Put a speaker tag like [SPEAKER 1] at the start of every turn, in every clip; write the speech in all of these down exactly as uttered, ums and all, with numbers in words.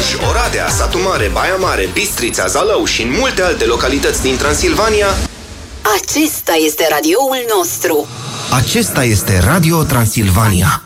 [SPEAKER 1] Oradea, Satu Mare, Baia Mare, Bistrița, Zalău și în multe alte localități din Transilvania.
[SPEAKER 2] Acesta este radioul nostru.
[SPEAKER 1] Acesta este Radio Transilvania.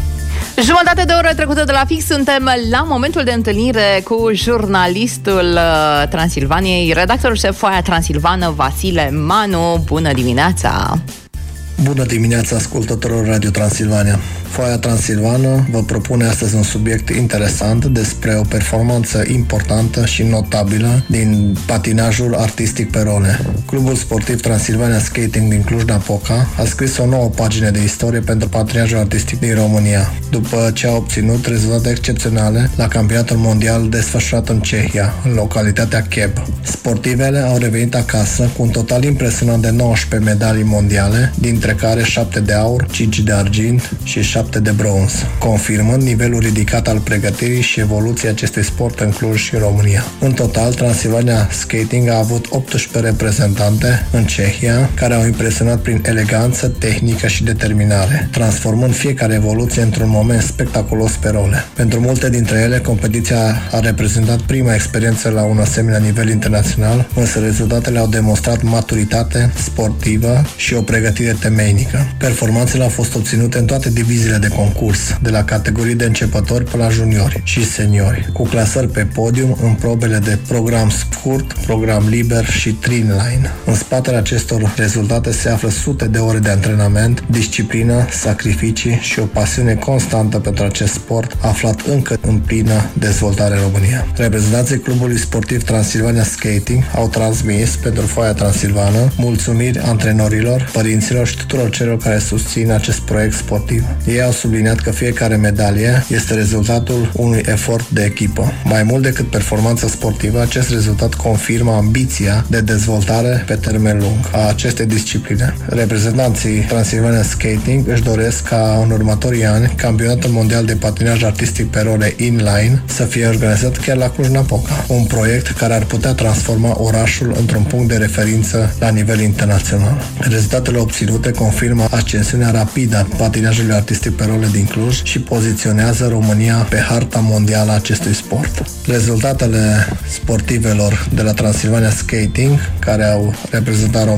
[SPEAKER 3] Jumătate de oră trecută de la fix, suntem la momentul de întâlnire cu jurnalistul Transilvaniei, redactorul șef Foaia Transilvană, Vasile Manu. Bună dimineața!
[SPEAKER 4] Bună dimineața, ascultătorilor Radio Transilvania! Foaia Transilvană vă propune astăzi un subiect interesant despre o performanță importantă și notabilă din patinajul artistic pe role. Clubul sportiv Transilvania Skating din Cluj-Napoca a scris o nouă pagină de istorie pentru patinajul artistic din România, după ce a obținut rezultate excepționale la campionatul mondial desfășurat în Cehia, în localitatea Cheb. Sportivele au revenit acasă cu un total impresionant de nouăsprezece medalii mondiale, dintre care șapte de aur, cinci de argint și șapte de bronz, confirmând nivelul ridicat al pregătirii și evoluției acestui sport în Cluj și România. În total, Transilvania Skating a avut optsprezece reprezentante în Cehia, care au impresionat prin eleganță, tehnică și determinare, transformând fiecare evoluție într-un moment spectaculos pe role. Pentru multe dintre ele, competiția a reprezentat prima experiență la un asemenea nivel internațional, însă rezultatele au demonstrat maturitate sportivă și o pregătire temeinică. Performanțele au fost obținute în toate diviziile de concurs, de la categorii de începători până la juniori și seniori, cu clasări pe podium în probele de program scurt, program liber și trinline. În spatele acestor rezultate se află sute de ore de antrenament, disciplină, sacrificii și o pasiune constantă pentru acest sport, aflat încă în plină dezvoltare în România. Reprezentanții clubului sportiv Transilvania Skating au transmis pentru Foaia Transilvană mulțumiri antrenorilor, părinților și tuturor celor care susțin acest proiect sportiv. Ei au subliniat că fiecare medalie este rezultatul unui efort de echipă. Mai mult decât performanța sportivă, acest rezultat confirmă ambiția de dezvoltare pe termen lung a acestei discipline. Reprezentanții Transilvania Skating își doresc ca în următorii ani campionatul mondial de patinaj artistic pe role inline să fie organizat chiar la Cluj-Napoca, un proiect care ar putea transforma orașul într-un punct de referință la nivel internațional. Rezultatele obținute confirmă ascensiunea rapidă a patinajului artistic pe role din Cluj și poziționează România pe harta mondială a acestui sport. Rezultatele sportivelor de la Transilvania Skating, care au reprezentat